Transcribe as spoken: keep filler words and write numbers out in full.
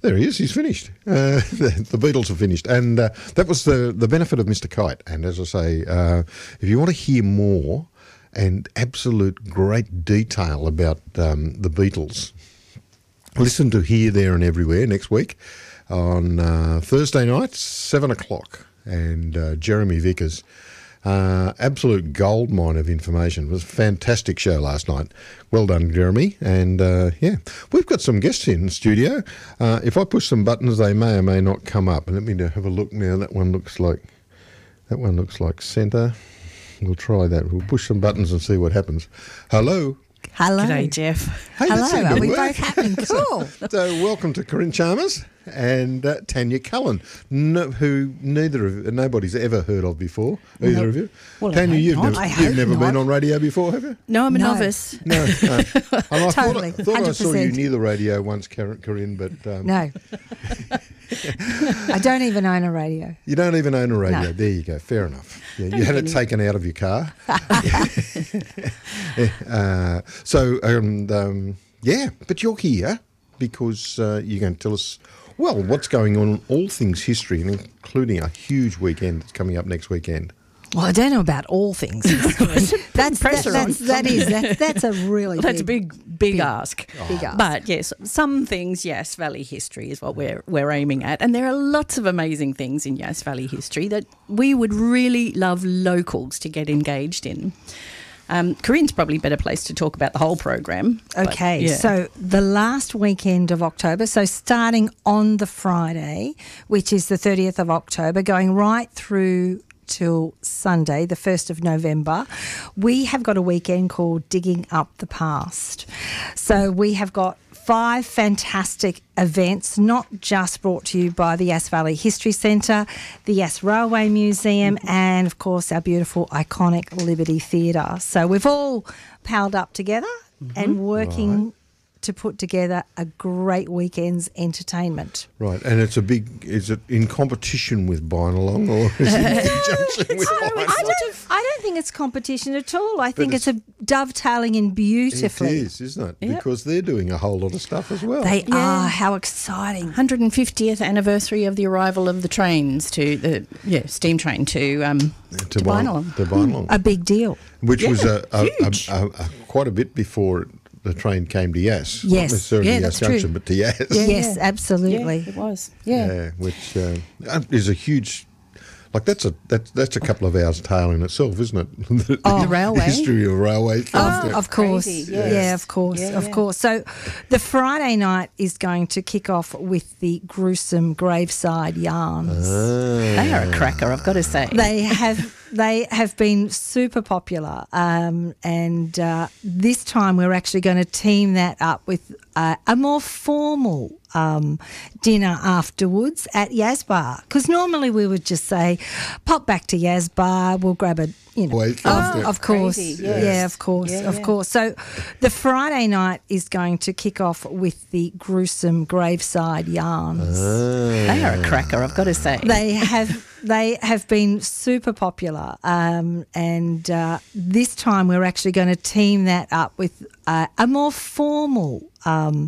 There he is. He's finished. Uh, the, the Beatles are finished. And uh, that was the, the benefit of Mister Kite. And as I say, uh, if you want to hear more and absolute great detail about um, the Beatles, listen to Here, There and Everywhere next week on uh, Thursday night, seven o'clock. And uh, Jeremy Vickers, uh, absolute goldmine of information. It was a fantastic show last night. Well done, Jeremy. And, uh, yeah, we've got some guests in the studio. Uh, if I push some buttons, they may or may not come up. And let me have a look now. That one looks like, that one looks like centre. We'll try that. We'll push some buttons and see what happens. Hello. Hello. G'day, Jeff. Hey, that Hello. seemed Are to we work. both happening? Cool. So welcome to Corinne Chalmers and uh, Tanya Cullen, no, who neither of nobody's ever heard of before. Either No. of you. Well, I Tanya, hope you've not. never, I you've hope never been not. on radio before, have you? No, I'm a No. novice. No. no. And I Totally, thought, I, thought I one hundred saw you percent. near the radio once, Cor- Corinne, but um, No. I don't even own a radio. you don't even own a radio. No. There you go. Fair enough. Yeah, you had it taken out of your car. uh, so, um, um, yeah, but you're here because uh, you're going to tell us, well, what's going on in all things history, including a huge weekend that's coming up next weekend. Well, I don't know about all things. that's pressure that, on that's, that is that's, that's a really Well, that's a big, big, big ask. big ask. But yes, some things, Yass Valley history is what we're we're aiming at, and there are lots of amazing things in Yass Valley history that we would really love locals to get engaged in. Um, Corinne's probably a better place to talk about the whole program. but, Okay, yeah. so the last weekend of October, so starting on the Friday, which is the thirtieth of October, going right through till Sunday, the first of November, we have got a weekend called Digging Up the Past. So we have got five fantastic events, not just brought to you by the Yass Valley History Centre, the Yass Railway Museum, and of course our beautiful iconic Liberty Theatre. So we've all palled up together Mm-hmm. and working to put together a great weekend's entertainment. Right, and it's a big, is it in competition with Bynalong or is it in conjunction with I Bynalong? don't, I don't think it's competition at all. I think it's, it's- a dovetailing in It beautifully. is, isn't it? Yep. Because they're doing a whole lot of stuff as well. They Yeah. are. How exciting. one hundred fiftieth anniversary of the arrival of the trains to the yeah steam train to um to, Byn- Bynalong. To Bynalong. A big deal. Which Yeah, was a, a, a, huge. a, a quite a bit before the train came to Yass. Not Yes. necessarily Yeah, Yass that's Junction, true. but to Yass. Yeah, Yes, yeah. absolutely. Yeah, it was. Yeah. Yeah, which uh, is a huge, like that's a that's that's a couple of hours tale in itself, isn't it? the, Oh. The railway. history of railway. Of, Yeah. of course. Crazy, Yeah, yes. of course, Yeah, of yeah. course. So the Friday night is going to kick off with the gruesome graveside yarns. They are a cracker, I've got to say. They have they have been super popular, um, and uh, this time we're actually going to team that up with uh, a more formal um, dinner afterwards at Yazbar. Because normally we would just say, pop back to Yazbar, we'll grab a, you know, Wait, of, after- of course, Crazy, yeah, yes. of course, Yeah, of yeah. course. So the Friday night is going to kick off with the gruesome graveside yarns. They are a cracker, I've got to say. They have they have been super popular, um, and uh, this time we're actually going to team that up with uh, a more formal um,